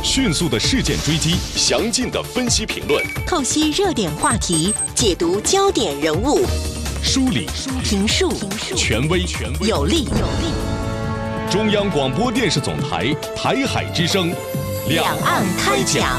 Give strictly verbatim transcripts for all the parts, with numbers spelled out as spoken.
迅速的事件追击，详尽的分析评论， 透析热点话题，解读焦点人物， 梳理评述权威有力。 中央广播电视总台台海之声， 两岸开讲。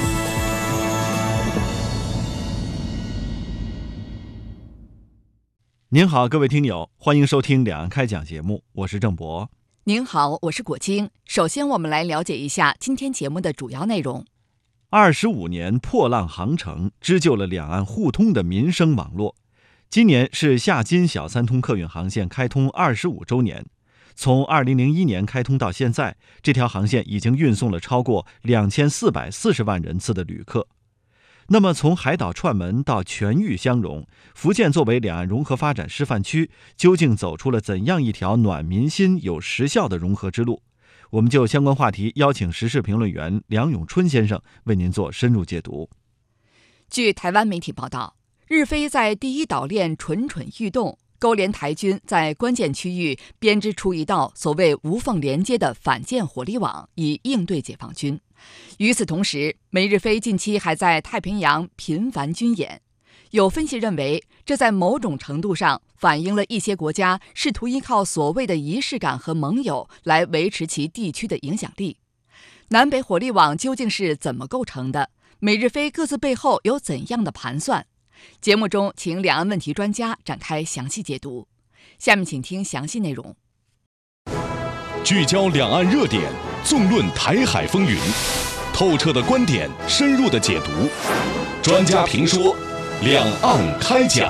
您好，各位听友，欢迎收听两岸开讲节目，我是郑博。 您好，我是果晶。首先我们来了解一下今天节目的主要内容。 二十五年破浪航程，织就了两岸互通的民生网络。今年是夏金小三通客运航线开通二十五周年。从二零零一年开通到现在，这条航线已经运送了超过两千四百四十万人次的旅客。那么从海岛串门到全域相融，福建作为两岸融合发展示范区，究竟走出了怎样一条暖民心、有实效的融合之路？我们就相关话题邀请时事评论员梁永春先生为您做深入解读。 据台湾媒体报道，日菲在第一岛链蠢蠢欲动，勾连台军在关键区域编织出一道所谓无缝连接的反舰火力网，以应对解放军。与此同时，美日菲近期还在太平洋频繁军演。有分析认为，这在某种程度上反映了一些国家试图依靠所谓的仪式感和盟友来维持其地区的影响力。南北火力网究竟是怎么构成的？美日菲各自背后有怎样的盘算？节目中请两岸问题专家展开详细解读。下面请听详细内容。 聚焦两岸热点，纵论台海风云，透彻的观点，深入的解读，专家评说，两岸开讲。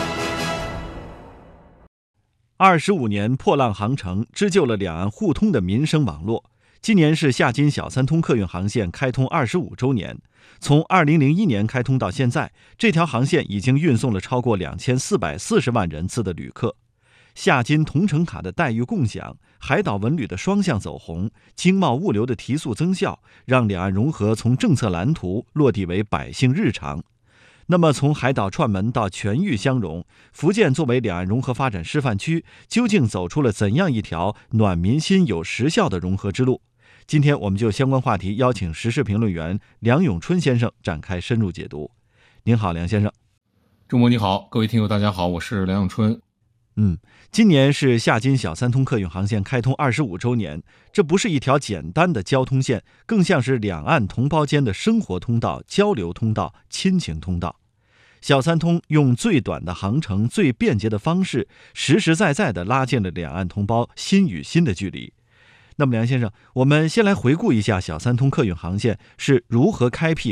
二十五年破浪航程，织就了两岸互通的民生网络。今年是夏金小三通客运航线开通二十五周年。从二零零一年开通到现在，这条航线已经运送了超过两千四百四十万人次的旅客。夏金同城卡的待遇共享，海岛文旅的双向走红，经贸物流的提速增效，让两岸融合从政策蓝图落地为百姓日常。那么从海岛串门到全域相融，福建作为两岸融合发展示范区，究竟走出了怎样一条暖民心、有实效的融合之路？今天我们就相关话题邀请时事评论员梁永春先生展开深入解读。您好，梁先生。 郑博你好，各位听友大家好，我是梁永春。 嗯，今年是夏金小三通客运航线开通二十五周年，这不是一条简单的交通线，更像是两岸同胞间的生活通道、交流通道、亲情通道。小三通用最短的航程、最便捷的方式，实实在在地拉近了两岸同胞心与心的距离。那么梁先生，我们先来回顾一下小三通客运航线是如何开辟